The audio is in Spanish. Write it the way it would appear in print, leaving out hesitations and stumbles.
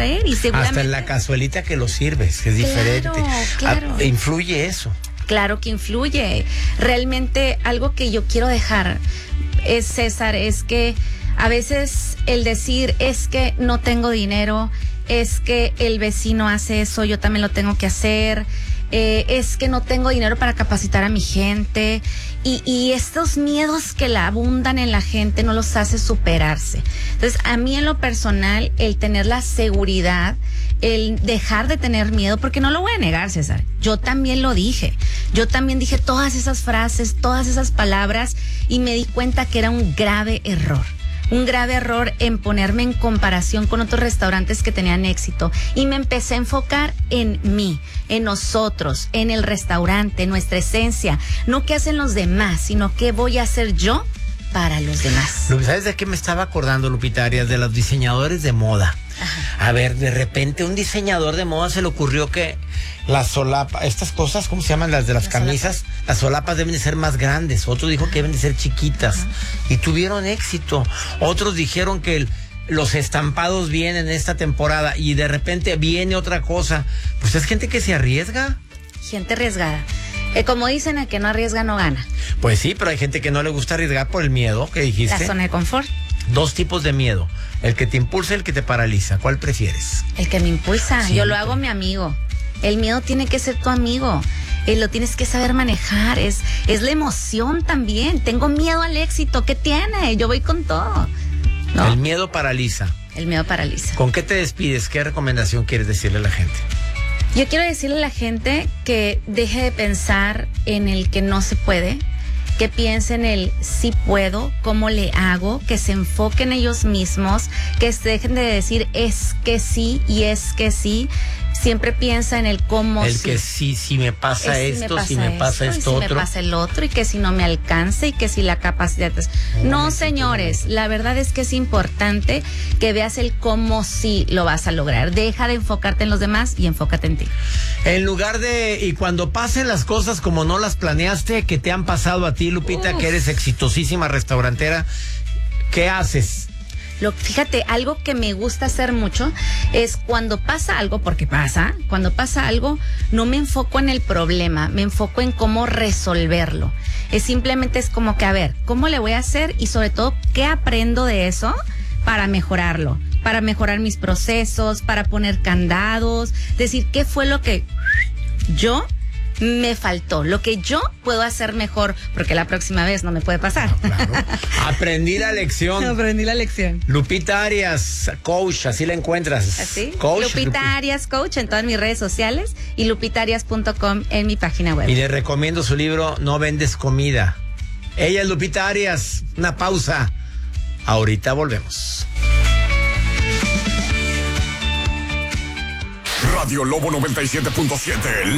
traer y seguramente... Hasta en la cazuelita que lo sirves, es diferente. Claro. Influye eso. Claro que influye. Realmente algo que yo quiero dejar es, César, es que a veces el decir es que no tengo dinero, es que el vecino hace eso, yo también lo tengo que hacer, es que no tengo dinero para capacitar a mi gente, y estos miedos que la abundan en la gente no los hace superarse. Entonces, a mí en lo personal, el tener la seguridad, el dejar de tener miedo, porque no lo voy a negar, César, yo también lo dije, yo también dije todas esas frases, todas esas palabras, y me di cuenta que era un grave error en ponerme en comparación con otros restaurantes que tenían éxito, y me empecé a enfocar en mí, en nosotros, en el restaurante, en nuestra esencia, no qué hacen los demás, sino qué voy a hacer yo para los demás. ¿Sabes de qué me estaba acordando, Lupita Arias? De los diseñadores de moda. Ajá. A ver, de repente un diseñador de moda se le ocurrió que las solapas, estas cosas, ¿cómo se llaman? Las de las camisas, solapas. Las solapas deben de ser más grandes. Otro dijo que deben de ser chiquitas. Ajá. Y tuvieron éxito. Otros dijeron que los estampados vienen esta temporada y de repente viene otra cosa. Pues es gente que se arriesga. Gente arriesgada. Como dicen, el que no arriesga no gana. Pues sí, pero hay gente que no le gusta arriesgar por el miedo que dijiste. La zona de confort. Dos tipos de miedo, el que te impulsa y el que te paraliza. ¿Cuál prefieres? El que me impulsa, sí, yo lo hago mi amigo. El miedo tiene que ser tu amigo, lo tienes que saber manejar, es la emoción también. Tengo miedo al éxito, ¿qué tiene? Yo voy con todo. ¿No? El miedo paraliza. El miedo paraliza. ¿Con qué te despides? ¿Qué recomendación quieres decirle a la gente? Yo quiero decirle a la gente que deje de pensar en el que no se puede, que piensen en el sí puedo, cómo le hago, que se enfoquen ellos mismos, que se dejen de decir es que sí y es que sí. Siempre piensa en el cómo el sí. Que sí, si me pasa esto, si me pasa esto y otro. Si me pasa el otro, y que si no me alcanza, y que si la capacidad es... No, señores, la verdad es que es importante que veas el cómo sí lo vas a lograr. Deja de enfocarte en los demás y enfócate en ti. En lugar de... Y cuando pasen las cosas como no las planeaste, que te han pasado a ti, Lupita, que eres exitosísima restaurantera, ¿qué haces? Fíjate, algo que me gusta hacer mucho es cuando pasa algo, porque cuando pasa algo, no me enfoco en el problema, me enfoco en cómo resolverlo. Simplemente es como que, a ver, ¿cómo le voy a hacer? Y sobre todo, ¿qué aprendo de eso para mejorarlo? Para mejorar mis procesos, para poner candados, decir, ¿qué fue lo que yo me faltó? Lo que yo puedo hacer mejor, porque la próxima vez no me puede pasar. Claro. Aprendí la lección. Lupita Arias, coach, así la encuentras. ¿Así? Coach, Lupita Arias, coach, en todas mis redes sociales, y lupitaarias.com en mi página web. Y le recomiendo su libro No vendes comida. Ella es Lupita Arias. Una pausa. Ahorita volvemos. Radio Lobo 97.7.